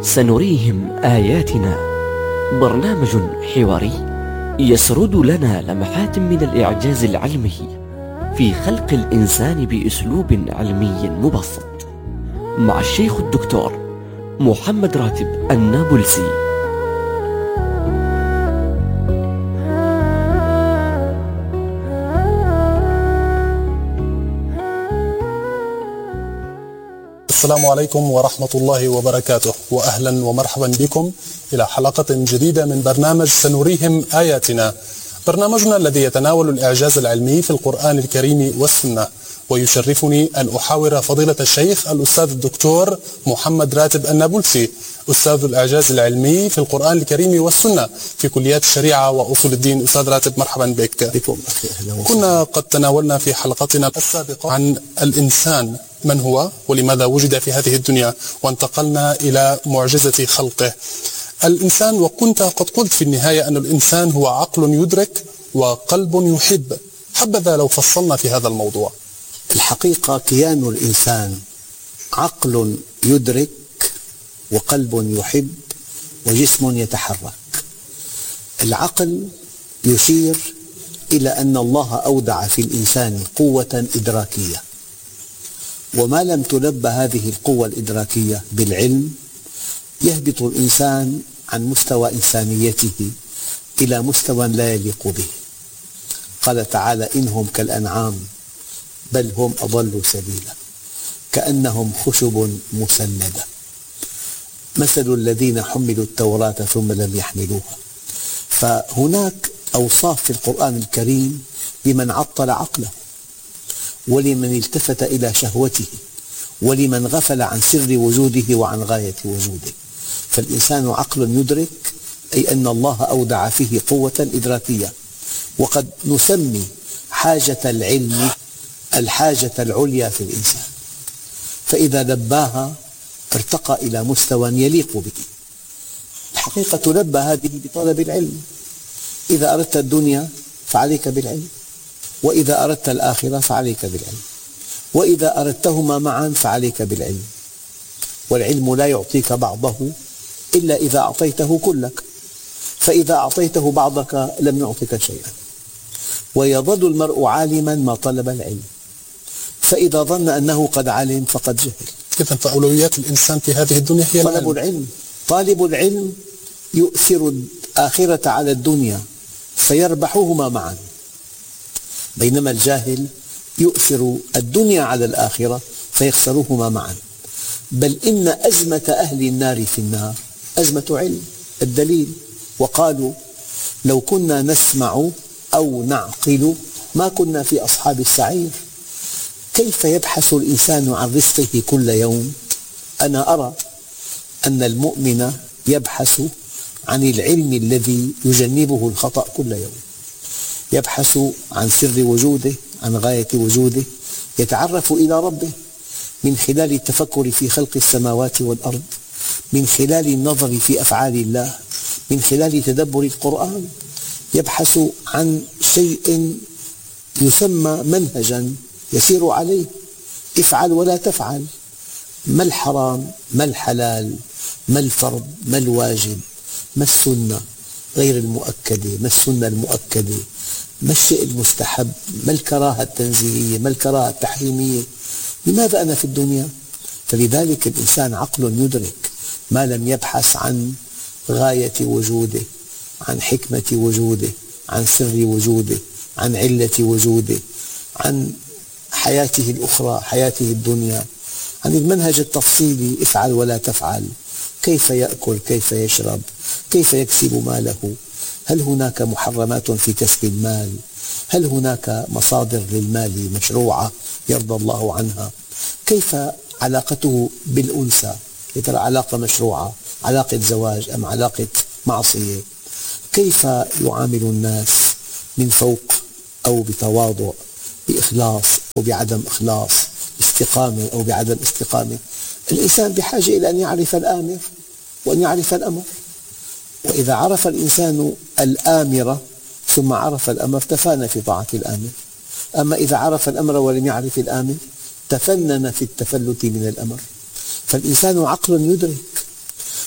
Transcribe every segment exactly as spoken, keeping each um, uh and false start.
سنريهم آياتنا، برنامج حواري يسرد لنا لمحات من الإعجاز العلمي في خلق الإنسان بأسلوب علمي مبسط، مع الشيخ الدكتور محمد راتب النابلسي. السلام عليكم ورحمة الله وبركاته، وأهلا ومرحبا بكم إلى حلقة جديدة من برنامج سنريهم آياتنا، برنامجنا الذي يتناول الإعجاز العلمي في القرآن الكريم والسنة. ويشرفني أن أحاور فضيلة الشيخ الأستاذ الدكتور محمد راتب النابلسي، أستاذ الإعجاز العلمي في القرآن الكريم والسنة في كليات الشريعة وأصول الدين. أستاذ راتب، مرحبا بك. بكم. كنا قد تناولنا في حلقتنا السابقة عن الإنسان، من هو ولماذا وجد في هذه الدنيا، وانتقلنا إلى معجزة خلقه الإنسان. وكنت قد قلت في النهاية أن الإنسان هو عقل يدرك وقلب يحب. حبذا لو فصلنا في هذا الموضوع. الحقيقة كيان الإنسان عقل يدرك وقلب يحب وجسم يتحرك. العقل يشير إلى أن الله أودع في الإنسان قوة إدراكية، وما لم تلب هذه القوة الإدراكية بالعلم يهبط الإنسان عن مستوى إنسانيته إلى مستوى لا يليق به. قال تعالى: إنهم كالأنعام بل هم أضل سبيلا كأنهم خشب مسندة مثل الذين حملوا التوراة ثم لم يحملوها. فهناك أوصاف في القرآن الكريم لمن عطل عقله، ولمن التفت إلى شهوته، ولمن غفل عن سر وجوده وعن غاية وجوده. فالإنسان عقل يدرك، أي أن الله أودع فيه قوة إدراكية. وقد نسمي حاجة العلم الحاجة العليا في الإنسان، فإذا لباها ارتقى إلى مستوى يليق به. الحقيقة تلبى هذه بطلب العلم. إذا أردت الدنيا فعليك بالعلم، وإذا أردت الآخرة فعليك بالعلم، وإذا أردتهما معا فعليك بالعلم. والعلم لا يعطيك بعضه إلا إذا أعطيته كلك، فإذا أعطيته بعضك لم يعطك شيئا. ويظل المرء عالما ما طلب العلم، فإذا ظن أنه قد علم فقد جهل. إذن فأولويات الإنسان في هذه الدنيا هي طلب العلم. طالب العلم يؤثر الآخرة على الدنيا فيربحهما معا، بينما الجاهل يؤثر الدنيا على الآخرة فيخسرهما معا. بل إن أزمة أهل النار في النار أزمة علم. الدليل: وقالوا لو كنا نسمع أو نعقل ما كنا في أصحاب السعير. كيف يبحث الإنسان عن رزقه كل يوم؟ أنا أرى أن المؤمن يبحث عن العلم الذي يجنبه الخطأ كل يوم، يبحث عن سر وجوده، عن غاية وجوده، يتعرف إلى ربه من خلال التفكر في خلق السماوات والأرض، من خلال النظر في أفعال الله، من خلال تدبر القرآن. يبحث عن شيء يسمى منهجا يسير عليه. افعل ولا تفعل. ما الحرام؟ ما الحلال؟ ما الفرض؟ ما الواجب؟ ما السنة غير المؤكدة؟ ما السنة المؤكدة؟ ما الشيء المستحب؟ ما الكراهة التنزيهية؟ ما الكراهة التحريمية؟ لماذا أنا في الدنيا؟ فلذلك الإنسان عقل يدرك ما لم يبحث عن غاية وجوده، عن حكمة وجوده، عن سر وجوده، عن علة وجوده، عن حياته الأخرى، حياته الدنيا، عن المنهج التفصيلي: افعل ولا تفعل. كيف يأكل؟ كيف يشرب؟ كيف يكسب ماله؟ هل هناك محرمات في كسب المال؟ هل هناك مصادر للمال مشروعة يرضى الله عنها؟ كيف علاقته بالأنثى؟ يا ترى علاقة مشروعة، علاقة زواج أم علاقة معصية؟ كيف يعامل الناس من فوق أو بتواضع، بإخلاص أو بعدم إخلاص، استقامة أو بعدم استقامة؟ الإنسان بحاجة إلى أن يعرف الآمر وأن يعرف الأمر. وإذا عرف الإنسان الآمر ثم عرف الأمر تفانى في طاعة الآمر. أما إذا عرف الأمر ولم يعرف الآمر تفنن في التفلت من الأمر. فالإنسان عقل يدرك،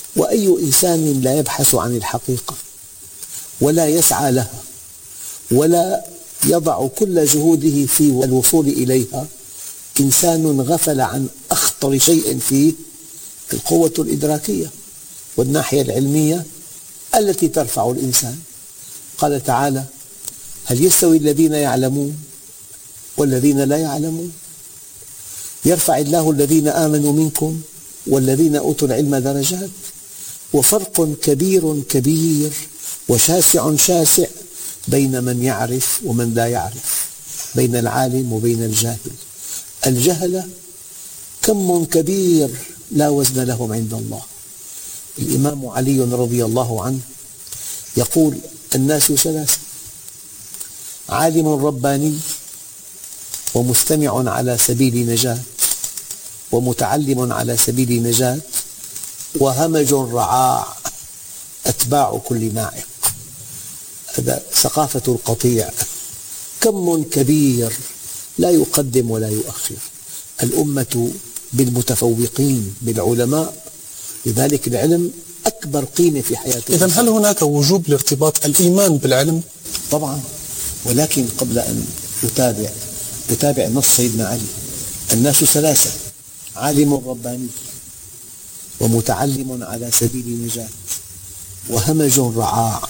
وأي إنسان لا يبحث عن الحقيقة ولا يسعى لها ولا يضع كل جهوده في الوصول إليها إنسان غفل عن أخطر شيء فيه، القوة الإدراكية والناحية العلمية التي ترفع الإنسان. قال تعالى: هل يستوي الذين يعلمون والذين لا يعلمون؟ يرفع الله الذين آمنوا منكم والذين أوتوا العلم درجات. وفرق كبير كبير وشاسع شاسع بين من يعرف ومن لا يعرف، بين العالم وبين الجاهل. الجهلة كم كبير لا وزن لهم عند الله. الإمام علي رضي الله عنه يقول: الناس ثلاثة: عالم رباني، ومستمع على سبيل نجاة، ومتعلم على سبيل نجاة، وهمج رعاع أتباع كل ناعق. هذا ثقافة القطيع. كم كبير لا يقدم ولا يؤخر. الأمة بالمتفوقين بالعلماء، لذلك العلم أكبر قيمة في حياة الإنسان. إذن هل هناك وجوب لارتباط الإيمان بالعلم؟ طبعا، ولكن قبل أن أتابع أتابع نص سيدنا علي: الناس ثلاثة: عالم رباني، ومتعلم على سبيل نجاة، وهمج رعاع.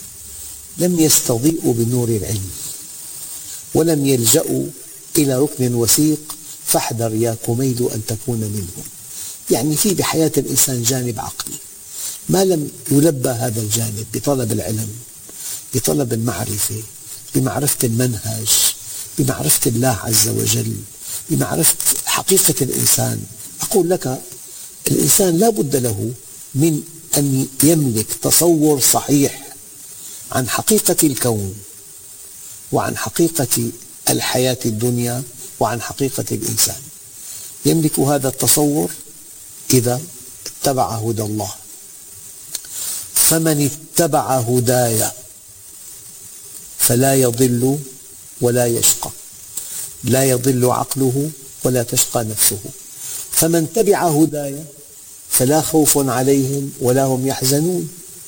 لم يستضيئوا بنور العلم ولم يلجأوا إلى ركن وثيق، فاحذر يا كميل أن تكون منهم. يعني في بحياة الإنسان جانب عقلي، ما لم يلبى هذا الجانب بطلب العلم، بطلب المعرفة، بمعرفة المنهج، بمعرفة الله عز وجل، بمعرفة حقيقة الإنسان. أقول لك الإنسان لا بد له من أن يملك تصور صحيح عن حقيقة الكون وعن حقيقة الحياة الدنيا وعن حقيقة الإنسان. يملك هذا التصور إذا اتبع هدى الله. فمن اتبع هداي فلا يضل ولا يشقى، لا يضل عقله ولا تشقى نفسه. فمن تبع هداي فلا خوف عليهم ولا هم يحزنون.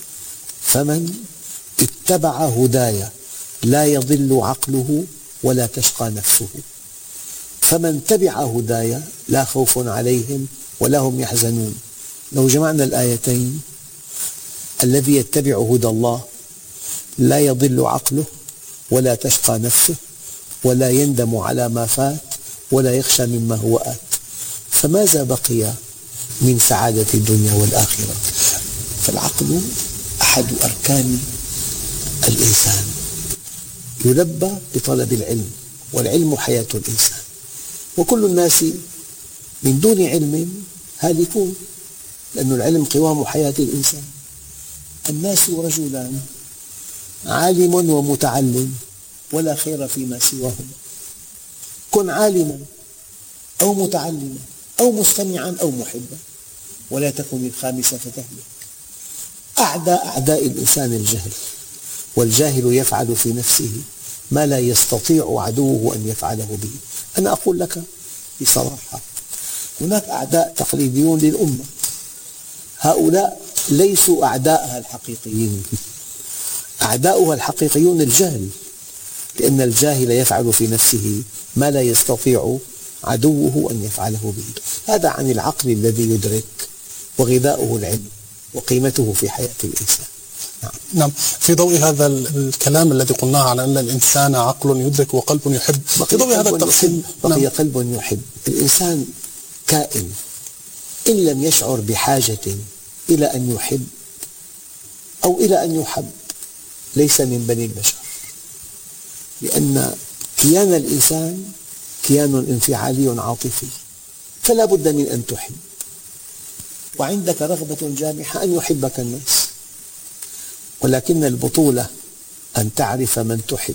فمن اتبع هداي لا يضل عقله ولا تشقى نفسه. فمن تبع هداي لا خوف عليهم ولا هم يحزنون. لو جمعنا الآيتين: الذي يتبع هدى الله لا يضل عقله ولا تشقى نفسه ولا يندم على ما فات ولا يخشى مما هو آت، فماذا بقي من سعادة الدنيا والآخرة؟ فالعقل أحد أركان الإنسان، يلبى بطلب العلم، والعلم حياة الإنسان. وكل الناس من دون علم هالكون، لأن العلم قوام حياة الإنسان. الناس رجلان: عالم ومتعلم، ولا خير فيما سواهم. كن عالما أو متعلما أو مستمعا أو محبا، ولا تكن الخامسة فتهلك. أعدى أعداء الإنسان الجهل، والجاهل يفعل في نفسه ما لا يستطيع عدوه أن يفعله به. أنا أقول لك بصراحة: هناك أعداء تقليديون للأمة، هؤلاء ليسوا أعداءها الحقيقيين. أعداؤها الحقيقيون الجهل، لأن الجاهل يفعل في نفسه ما لا يستطيع عدوه أن يفعله به. هذا عن العقل الذي يدرك، وغذاؤه العلم، وقيمته في حياة الإنسان. نعم. نعم. في ضوء هذا الكلام الذي قلناه على أن الإنسان عقل يدرك وقلب يحب، في ضوء هذا التقسيم بقي نعم. قلب يحب. الإنسان كائن إن لم يشعر بحاجة إلى أن يحب أو إلى أن يحب ليس من بني البشر، لأن كيان الإنسان كيان انفعالي عاطفي، فلا بد من أن تحب. وعندك رغبة جامحة أن يحبك الناس، ولكن البطولة أن تعرف من تحب.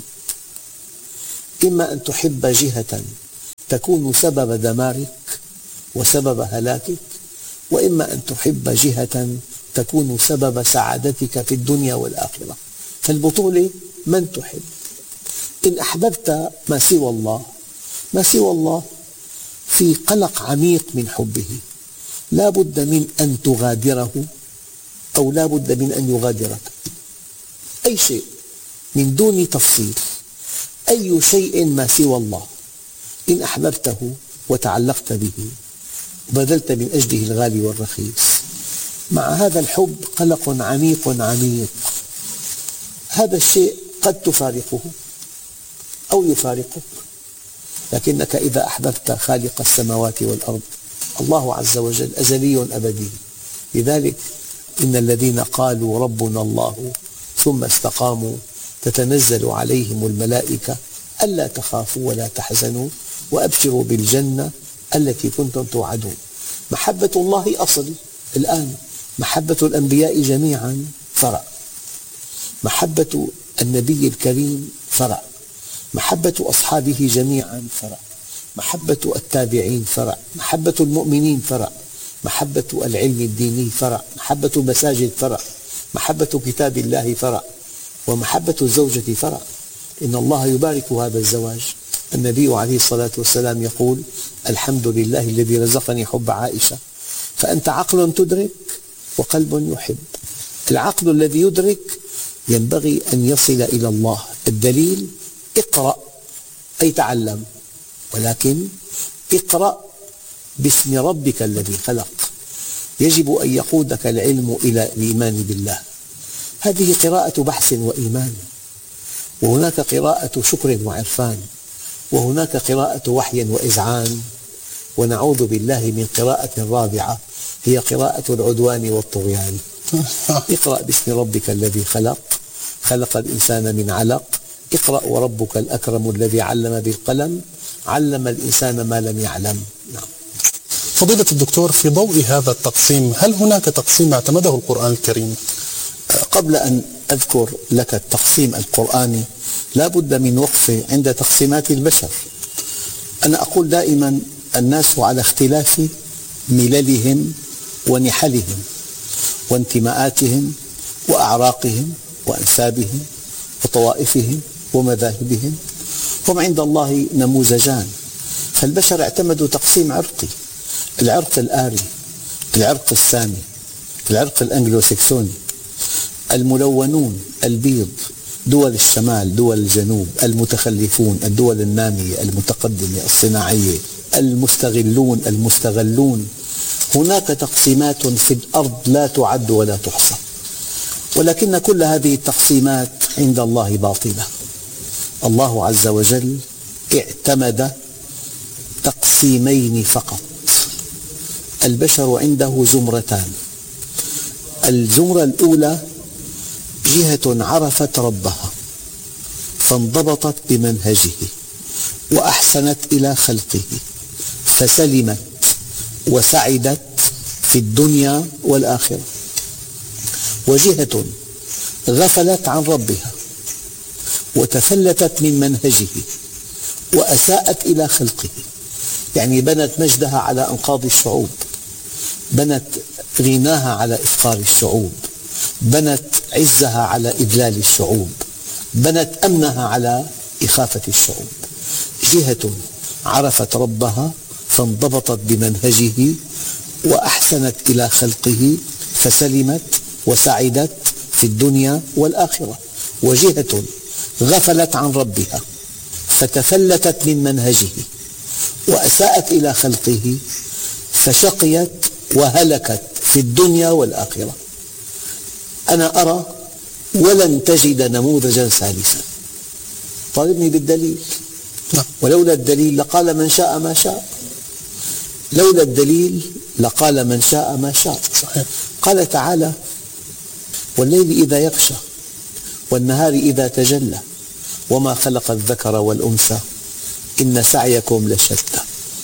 إما أن تحب جهة تكون سبب دمارك وسبب هلاكك، وإما أن تحب جهة تكون سبب سعادتك في الدنيا والآخرة. فالبطولة من تحب. إن أحببت ما سوى الله، ما سوى الله في قلق عميق من حبه، لا بد من أن تغادره أو لا بد من أن يغادرك، أي شيء من دون تفصيل، أي شيء ما سوى الله إن أحببته وتعلقت به وبذلت من أجله الغالي والرخيص، مع هذا الحب قلق عميق عميق، هذا الشيء قد تفارقه أو يفارقك، لكنك إذا أحببت خالق السماوات والأرض الله عز وجل أزلي أبدي. لذلك إن الذين قالوا ربنا الله ثم استقاموا تتنزل عليهم الملائكة ألا تخافوا ولا تحزنوا وأبشروا بالجنة التي كنتم توعدون. محبة الله أصل، الآن محبة الأنبياء جميعا فرع، محبة النبي الكريم فرع، محبة أصحابه جميعا فرع، محبة التابعين فرع، محبة المؤمنين فرع، محبة العلم الديني فرع، محبة المساجد فرع، محبة كتاب الله فرع، ومحبة الزوجة فرع. إن الله يبارك هذا الزواج. النبي عليه الصلاة والسلام يقول: الحمد لله الذي رزقني حب عائشة. فأنت عقل تدرك وقلب يحب. العقل الذي يدرك ينبغي أن يصل إلى الله. الدليل: اقرأ أي تعلم، ولكن اقرأ باسم ربك الذي خلق. يجب أن يقودك العلم إلى الإيمان بالله. هذه قراءة بحث وإيمان، وهناك قراءة شكر وعرفان، وهناك قراءة وحي وإذعان، ونعوذ بالله من قراءة رابعة هي قراءة العدوان والطغيان. اقرأ باسم ربك الذي خلق، خلق الإنسان من علق، اقرأ وربك الأكرم الذي علم بالقلم، علم الإنسان ما لم يعلم. نعم. فضيلة الدكتور، في ضوء هذا التقسيم هل هناك تقسيم اعتمده القرآن الكريم؟ قبل أن أذكر لك التقسيم القرآني لا بد من وقفة عند تقسيمات البشر. أنا أقول دائما الناس على اختلاف مللهم ونحلهم وانتماءاتهم وأعراقهم وأنسابهم وطوائفهم ومذاهبهم، هم عند الله نموذجان. فالبشر اعتمدوا تقسيم عرقي: العرق الآري، العرق السامي، العرق الأنجلوسكسوني، الملونون البيض، دول الشمال، دول الجنوب، المتخلفون، الدول النامية المتقدمة الصناعية، المستغلون المستغلون. هناك تقسيمات في الأرض لا تعد ولا تحصى، ولكن كل هذه التقسيمات عند الله باطلة. الله عز وجل اعتمد تقسيمين فقط. البشر عنده زمرتان: الزمرة الأولى جهة عرفت ربها فانضبطت بمنهجه وأحسنت إلى خلقه فسلمت وسعدت في الدنيا والآخرة، وجهة غفلت عن ربها وتفلتت من منهجه وأساءت إلى خلقه، يعني بنت مجدها على أنقاض الشعوب، بنت غناها على إفقار الشعوب، بنت عزها على إذلال الشعوب، بنت أمنها على إخافة الشعوب. جهة عرفت ربها فانضبطت بمنهجه وأحسنت إلى خلقه فسلمت وسعدت في الدنيا والآخرة، وجهة غفلت عن ربها فتفلتت من منهجه وأساءت إلى خلقه فشقيت وهلكت في الدنيا والآخرة. أنا أرى ولن تجد نموذجا ثالثا. طالبني بالدليل، ولولا الدليل لقال من شاء ما شاء، لولا الدليل لقال من شاء ما شاء. قال تعالى: والليل إذا يغشى والنهار إذا تجلى وما خلق الذكر والأنثى إن سعيكم لشتى.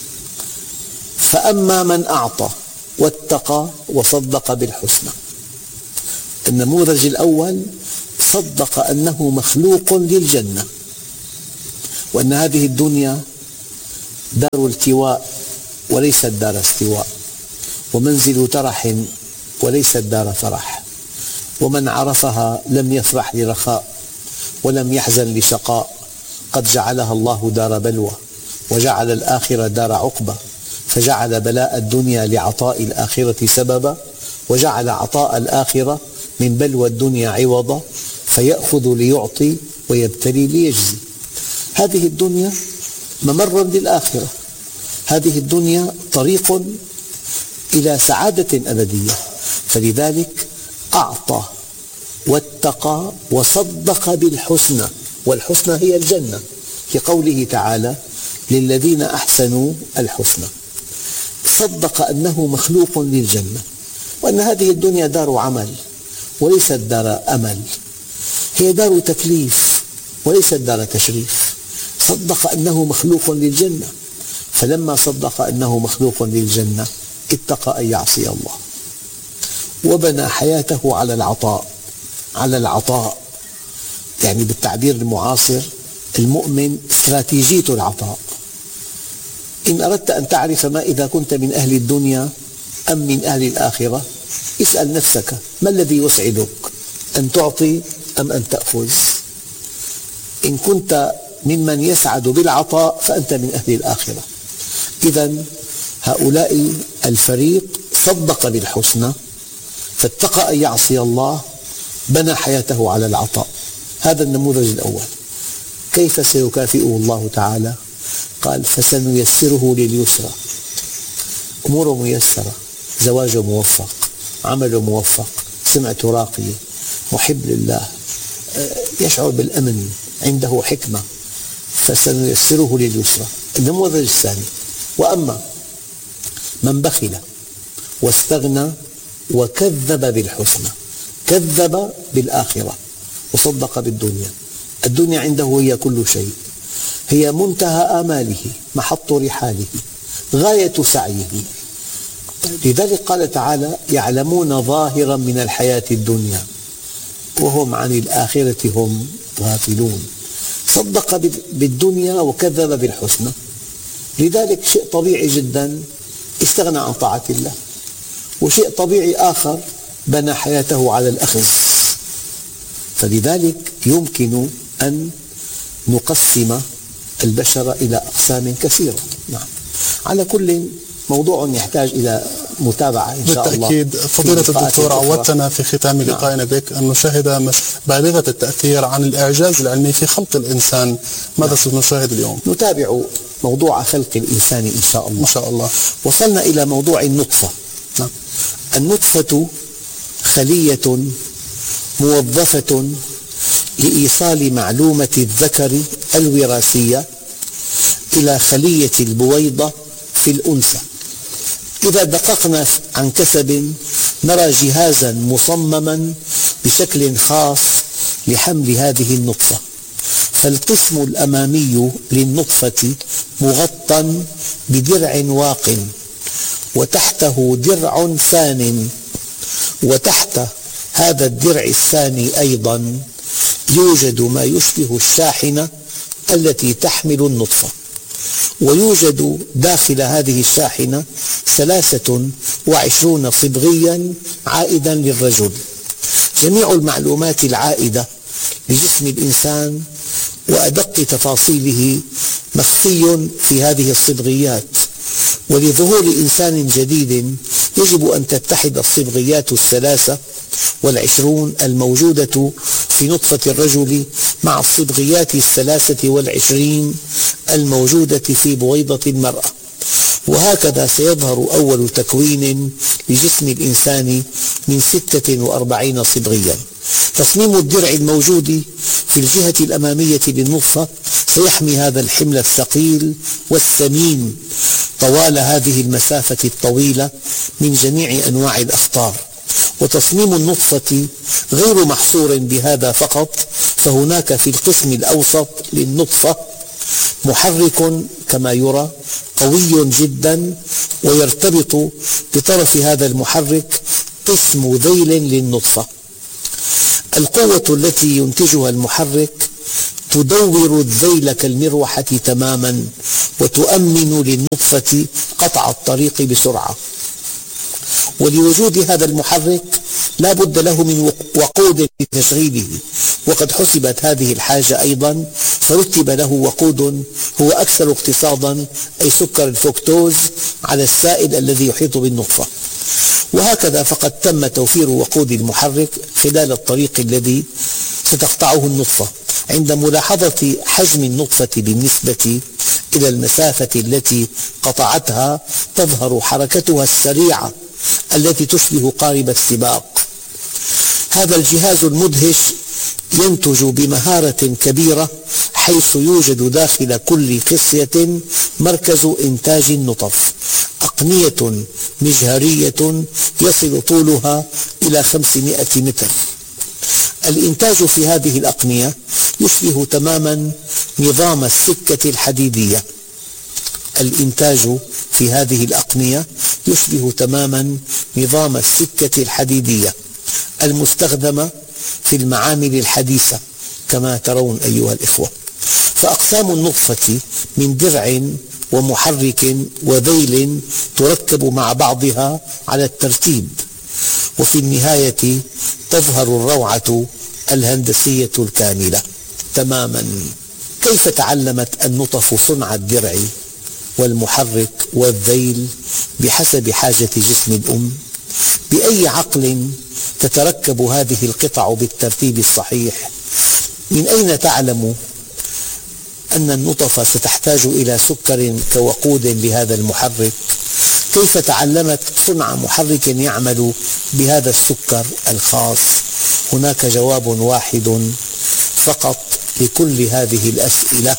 فأما من أعطى واتقى وصدق بالحسنى. النموذج الأول صدق أنه مخلوق للجنة، وأن هذه الدنيا دار التواء وليست دار استواء، ومنزل ترح وليست دار فرح، ومن عرفها لم يفرح لرخاء ولم يحزن لشقاء. قد جعلها الله دار بلوى وجعل الآخرة دار عقبة، فجعل بلاء الدنيا لعطاء الآخرة سببا وجعل عطاء الآخرة من بلوى الدنيا عوضا فيأخذ ليعطي ويبتلي ليجزي. هذه الدنيا ممر للآخرة، هذه الدنيا طريق إلى سعادة أبدية، فلذلك أعطى واتقى وصدق بالحسنى، والحسنى هي الجنة، في قوله تعالى للذين أحسنوا الحسنى. صدق أنه مخلوق للجنة، وأن هذه الدنيا دار عمل وليست دار أمل، هي دار تكليف وليست دار تشريف. صدق أنه مخلوق للجنة، فلما صدق أنه مخلوق للجنة اتقى أن يعصي الله، وبنى حياته على العطاء. على العطاء يعني بالتعبير المعاصر المؤمن استراتيجية العطاء. إن أردت أن تعرف ما إذا كنت من أهل الدنيا أم من أهل الآخرة، اسأل نفسك ما الذي يسعدك، أن تعطي أم أن تأخذ؟ إن كنت ممن يسعد بالعطاء فأنت من أهل الآخرة. إذن هؤلاء الفريق صدق بالحسنى فاتقى أن يعصي الله، بنى حياته على العطاء. هذا النموذج الأول. كيف سيكافئه الله تعالى؟ قال فسنيسره لليسرى. أموره ميسرة، زواجه موفق، عمله موفق، سمعته راقية، محب لله، يشعر بالأمن، عنده حكمة، فسنيسره لليسرى. النموذج الثاني: وأما من بخل واستغنى وكذب بالحسنى، كذب بالآخرة وصدق بالدنيا. الدنيا عنده هي كل شيء، هي منتهى آماله، محط رحاله، غاية سعيه. لذلك قال تعالى يعلمون ظاهرا من الحياة الدنيا وهم عن الآخرة هم غافلون. صدق بالدنيا وكذب بالحسنى، لذلك شيء طبيعي جدا استغنى عن طاعة الله، وشيء طبيعي آخر بنى حياته على الأخذ. فلذلك يمكن أن نقسم البشر إلى أقسام كثيرة. نعم. على كل موضوع يحتاج إلى متابعة إن شاء الله. بالتأكيد. فضيلة الدكتور عودتنا في ختام لقائنا بك أن نشاهد بالغة التأثير عن الإعجاز العلمي في خلق الإنسان. ماذا سنشاهد اليوم؟ نتابع موضوع خلق الإنسان إن شاء الله. إن شاء الله. وصلنا إلى موضوع النطفة. نعم. النطفة خلية موظفة لإيصال معلومة الذكر الوراثية إلى خلية البويضة في الأنثى. إذا دققنا عن كثب نرى جهازا مصمما بشكل خاص لحمل هذه النطفة. فالقسم الأمامي للنطفة مغطى بدرع واق، وتحته درع ثان، وتحت هذا الدرع الثاني أيضا يوجد ما يشبه الشاحنة التي تحمل النطفة، ويوجد داخل هذه الشاحنة ثلاثة وعشرون صبغيا عائدا للرجل. جميع المعلومات العائدة لجسم الإنسان وأدق تفاصيله مخفي في هذه الصبغيات، ولظهور إنسان جديد يجب أن تتحد الصبغيات الثلاثة والعشرون الموجودة في نطفة الرجل مع الصبغيات الثلاثة والعشرين الموجودة في بويضة المرأة، وهكذا سيظهر أول تكوين لجسم الإنسان من ستة وأربعين صبغيا. تصميم الدرع الموجود في الجهة الأمامية للنطفة سيحمي هذا الحمل الثقيل والثمين طوال هذه المسافة الطويلة من جميع أنواع الأخطار. وتصميم النطفة غير محصور بهذا فقط، فهناك في القسم الأوسط للنطفة محرك كما يرى قوي جدا، ويرتبط بطرف هذا المحرك قسم ذيل للنطفة. القوة التي ينتجها المحرك تدور الذيل كالمروحة تماما، وتؤمن للنطفة قطع الطريق بسرعة. ولوجود هذا المحرك لا بد له من وقود لتشغيله، وقد حسبت هذه الحاجة أيضا فرتب له وقود هو أكثر اقتصادا، أي سكر الفركتوز على السائل الذي يحيط بالنطفة. وهكذا فقد تم توفير وقود المحرك خلال الطريق الذي ستقطعه النطفة. عند ملاحظة حجم النطفة بالنسبة إلى المسافة التي قطعتها تظهر حركتها السريعة التي تشبه قارب السباق. هذا الجهاز المدهش ينتج بمهارة كبيرة، حيث يوجد داخل كل خصية مركز إنتاج النطف، أقنية مجهرية يصل طولها إلى خمسمائة متر. الإنتاج في هذه الأقنية يشبه تماما نظام السكة الحديدية. الإنتاج في هذه الأقنية يشبه تماما نظام السكة الحديدية المستخدمة في المعامل الحديثة كما ترون أيها الإخوة. فأقسام النطفة من درع ومحرك وذيل تركب مع بعضها على الترتيب، وفي النهاية تظهر الروعة الهندسية الكاملة تماما. كيف تعلمت النطف صنع الدرع والمحرك والذيل بحسب حاجة جسم الأم؟ بأي عقل تتركب هذه القطع بالترتيب الصحيح؟ من أين تعلم أن النطف ستحتاج إلى سكر كوقود لهذا المحرك؟ كيف تعلمت صنع محرك يعمل بهذا السكر الخاص؟ هناك جواب واحد فقط لكل هذه الأسئلة،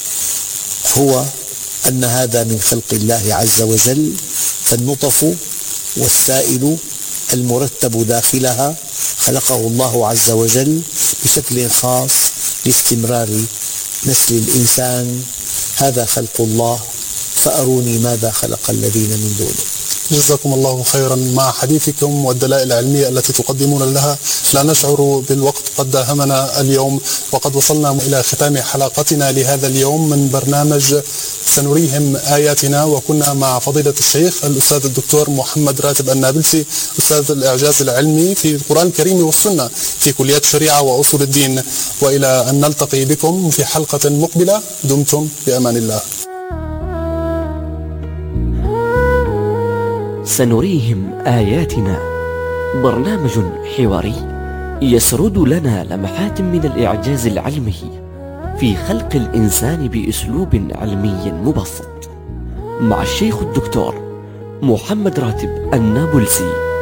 هو أن هذا من خلق الله عز وجل. فالنطف والسائل المرتب داخلها خلقه الله عز وجل بشكل خاص لاستمرار نسل الإنسان. هذا خلق الله، فأروني ماذا خلق الذين من دونه. جزاكم الله خيرا. مع حديثكم والدلائل العلمية التي تقدمون لها لا نشعر بالوقت قد داهمنا اليوم، وقد وصلنا إلى ختام حلقتنا لهذا اليوم من برنامج سنريهم آياتنا، وكنا مع فضيلة الشيخ الأستاذ الدكتور محمد راتب النابلسي، أستاذ الإعجاز العلمي في القرآن الكريم والسنة في كليات الشريعة وأصول الدين. وإلى أن نلتقي بكم في حلقة مقبلة، دمتم بأمان الله. سنريهم آياتنا، برنامج حواري يسرد لنا لمحات من الإعجاز العلمي في خلق الإنسان بأسلوب علمي مبسط، مع الشيخ الدكتور محمد راتب النابلسي.